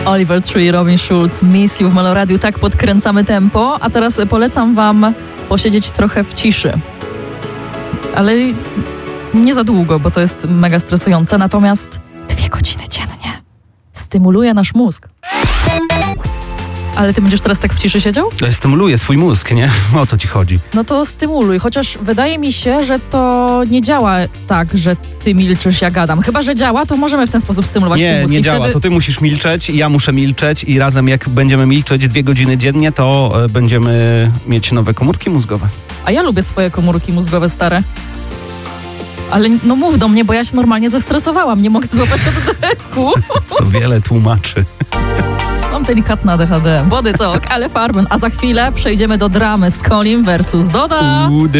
Oliver Tree, Robin Schulz, Miss You w Meloradiu. Tak podkręcamy tempo, a teraz polecam wam posiedzieć trochę w ciszy. Ale nie za długo, bo to jest mega stresujące. Natomiast 2 godziny dziennie stymuluje nasz mózg. Ale ty będziesz teraz tak w ciszy siedział? Stymuluje swój mózg, nie? O co ci chodzi? No to stymuluj, chociaż wydaje mi się, że to nie działa tak, że ty milczysz, ja gadam. Chyba że działa, to możemy w ten sposób stymulować twój mózg. Nie działa. Wtedy... To ty musisz milczeć i ja muszę milczeć i razem jak będziemy milczeć 2 godziny dziennie, to będziemy mieć nowe komórki mózgowe. A ja lubię swoje komórki mózgowe stare. Ale no mów do mnie, bo ja się normalnie zestresowałam. Nie mogę złapać oddechu. To wiele tłumaczy. Mam delikatne ADHD. Body Talk, ale Farben. A za chwilę przejdziemy do dramy z Colin versus Doda.